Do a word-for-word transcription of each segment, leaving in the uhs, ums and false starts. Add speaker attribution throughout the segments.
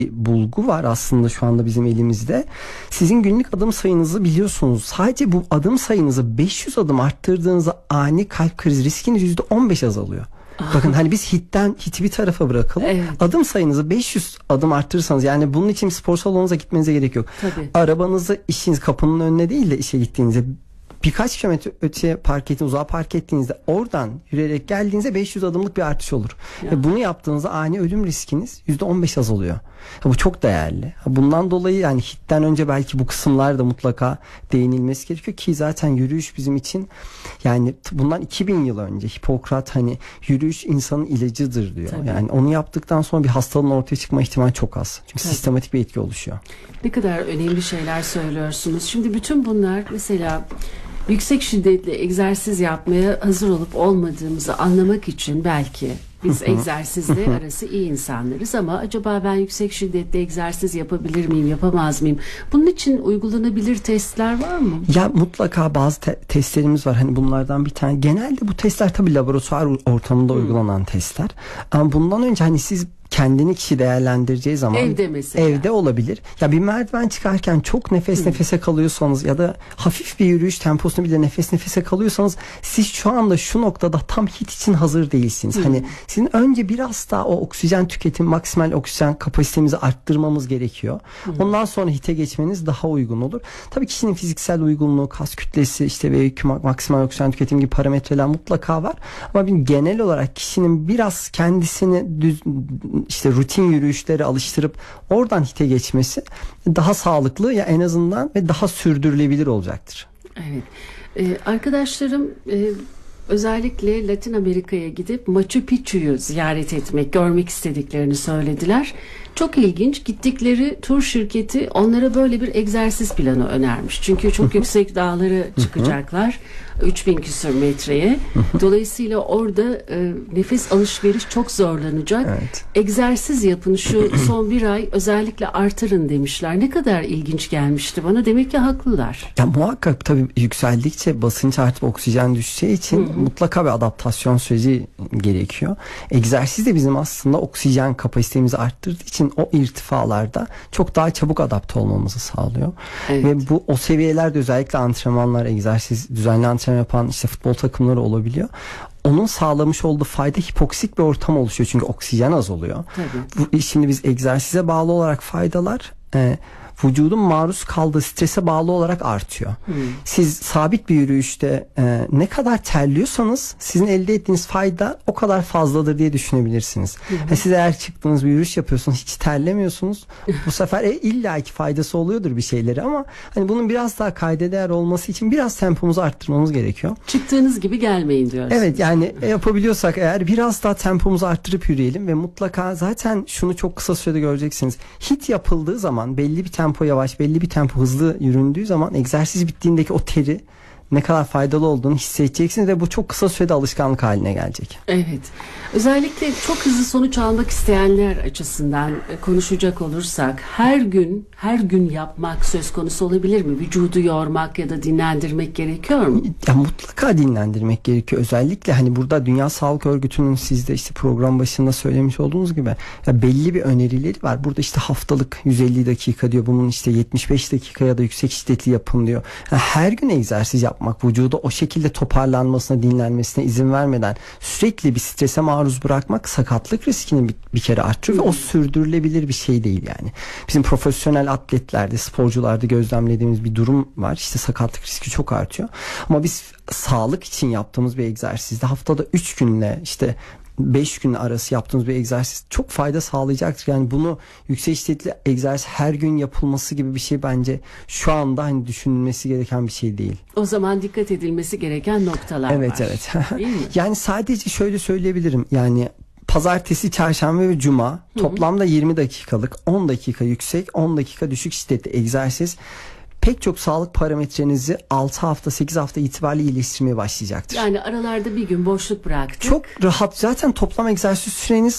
Speaker 1: bulgu var aslında şu anda bizim elimizde. Sizin günlük adım sayınızı biliyorsunuz. Sadece bu adım sayınızı beş yüz adım arttırdığınızda ani kalp krizi riskiniz yüzde on beş azalıyor. Bakın hani biz hitten hiti bir tarafa bırakalım. Evet. Adım sayınızı beş yüz adım arttırırsanız, yani bunun için spor salonunuza gitmenize gerek yok. Tabii. Arabanızı işiniz kapının önüne değil de işe gittiğinizde birkaç kilometre öteye park ettiğiniz, uzağa park ettiğinizde, oradan yürüyerek geldiğinizde beş yüz adımlık bir artış olur. Ya. Ve bunu yaptığınızda ani ölüm riskiniz yüzde on beş azalıyor. Bu çok değerli. Bundan dolayı yani hitten önce belki bu kısımlar da mutlaka değinilmesi gerekiyor ki zaten yürüyüş bizim için, yani bundan iki bin yıl önce Hipokrat hani yürüyüş insanın ilacıdır diyor. Tabii. Yani onu yaptıktan sonra bir hastalığın ortaya çıkma ihtimali çok az. Çünkü Tabii. sistematik bir etki oluşuyor.
Speaker 2: Ne kadar önemli şeyler söylüyorsunuz. Şimdi bütün bunlar mesela yüksek şiddetli egzersiz yapmaya hazır olup olmadığımızı anlamak için belki biz egzersizle arası iyi insanlarız ama acaba ben yüksek şiddetli egzersiz yapabilir miyim, yapamaz mıyım? Bunun için uygulanabilir testler var mı?
Speaker 1: Ya mutlaka bazı te- testlerimiz var. Hani bunlardan bir tane. Genelde bu testler tabii laboratuvar ortamında hmm. uygulanan testler. Ama bundan önce hani siz kendini kişi değerlendireceği zaman
Speaker 2: evde mesela.
Speaker 1: Evde olabilir. Ya bir merdiven çıkarken çok nefes hmm. nefese kalıyorsanız ya da hafif bir yürüyüş temposunu bile nefes nefese kalıyorsanız siz şu anda şu noktada tam hit için hazır değilsiniz. Hmm. Hani sizin önce biraz daha o oksijen tüketim, maksimal oksijen kapasitemizi arttırmamız gerekiyor. Hmm. Ondan sonra hite geçmeniz daha uygun olur. Tabii kişinin fiziksel uygunluğu, kas kütlesi, işte ve maksimal oksijen tüketim gibi parametreler mutlaka var. Ama bir genel olarak kişinin biraz kendisini düz işte rutin yürüyüşlere alıştırıp oradan hite geçmesi daha sağlıklı ya en azından ve daha sürdürülebilir olacaktır.
Speaker 2: Evet. Ee, arkadaşlarım e, özellikle Latin Amerika'ya gidip Machu Picchu'yu ziyaret etmek, görmek istediklerini söylediler. Çok ilginç. Gittikleri tur şirketi onlara böyle bir egzersiz planı önermiş. Çünkü çok yüksek dağlara çıkacaklar. üç bin küsur metreye. Dolayısıyla orada e, nefes alışveriş çok zorlanacak. Evet. Egzersiz yapın, şu son bir ay özellikle artırın demişler. Ne kadar ilginç gelmişti bana. Demek ki haklılar.
Speaker 1: Ya muhakkak tabii yükseldikçe basınç artıp oksijen düşeceği için Hı-hı. mutlaka bir adaptasyon süreci gerekiyor. Egzersiz de bizim aslında oksijen kapasitemizi arttırdığı için o irtifalarda çok daha çabuk adapte olmamızı sağlıyor. Evet. Ve bu o seviyelerde özellikle antrenmanlar, egzersiz, düzenli antrenman yapan işte futbol takımları olabiliyor. Onun sağlamış olduğu fayda hipoksik bir ortam oluşuyor. Çünkü oksijen az oluyor. Tabii. Bu, şimdi biz egzersize bağlı olarak faydalar e, vücudun maruz kaldığı strese bağlı olarak artıyor. Hmm. Siz sabit bir yürüyüşte e, ne kadar terliyorsanız sizin elde ettiğiniz fayda o kadar fazladır diye düşünebilirsiniz. Hmm. Yani siz eğer çıktığınız bir yürüyüş yapıyorsunuz, hiç terlemiyorsunuz. Bu sefer e, illaki faydası oluyordur bir şeyleri ama hani bunun biraz daha kayda değer olması için biraz tempomuzu arttırmamız gerekiyor.
Speaker 2: Çıktığınız gibi gelmeyin diyorsunuz.
Speaker 1: Evet, yani yapabiliyorsak eğer biraz daha tempomuzu arttırıp yürüyelim ve mutlaka zaten şunu çok kısa sürede göreceksiniz. Hit yapıldığı zaman belli bir tempo tempo yavaş, belli bir tempo hızlı yüründüğü zaman egzersiz bittiğindeki o teri ne kadar faydalı olduğunu hissedeceksiniz ve bu çok kısa sürede alışkanlık haline gelecek.
Speaker 2: Evet. Özellikle çok hızlı sonuç almak isteyenler açısından konuşacak olursak her gün her gün yapmak söz konusu olabilir mi? Vücudu yormak ya da dinlendirmek gerekiyor mu?
Speaker 1: Ya mutlaka dinlendirmek gerekiyor. Özellikle hani burada Dünya Sağlık Örgütü'nün siz de işte program başında söylemiş olduğunuz gibi ya belli bir önerileri var. Burada işte haftalık yüz elli dakika diyor. Bunun işte yetmiş beş dakika ya da yüksek şiddetli yapın diyor. Yani her gün egzersiz yapmak, vücudu o şekilde toparlanmasına, dinlenmesine izin vermeden sürekli bir strese maruz bırakmak sakatlık riskini bir, bir kere arttırıyor ve o sürdürülebilir bir şey değil yani. Bizim profesyonel atletlerde, sporcularda gözlemlediğimiz bir durum var. İşte sakatlık riski çok artıyor. Ama biz sağlık için yaptığımız bir egzersizde haftada üç günle işte beş gün arası yaptığımız bir egzersiz çok fayda sağlayacaktır. Yani bunu yüksek şiddetli egzersiz her gün yapılması gibi bir şey bence şu anda hani düşünülmesi gereken bir şey değil.
Speaker 2: O zaman dikkat edilmesi gereken noktalar
Speaker 1: evet,
Speaker 2: var.
Speaker 1: Evet evet. Yani sadece şöyle söyleyebilirim. Yani pazartesi, çarşamba ve cuma Hı-hı. toplamda yirmi dakikalık, on dakika yüksek, on dakika düşük şiddetli egzersiz pek çok sağlık parametrenizi altı hafta sekiz hafta itibariyle iyileştirmeye başlayacaktır.
Speaker 2: Yani aralarda bir gün boşluk bıraktık.
Speaker 1: Çok rahat, zaten toplam egzersiz süreniz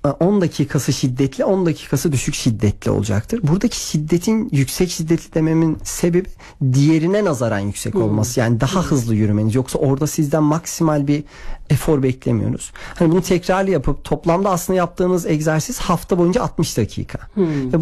Speaker 1: on dakikası şiddetli, on dakikası düşük şiddetli olacaktır. Buradaki şiddetin yüksek şiddetli dememin sebebi diğerine nazaran yüksek olması. Yani daha hızlı yürümeniz. Yoksa orada sizden maksimal bir efor beklemiyoruz. Hani bunu tekrarlı yapıp toplamda aslında yaptığınız egzersiz hafta boyunca altmış dakika. Hmm. Ve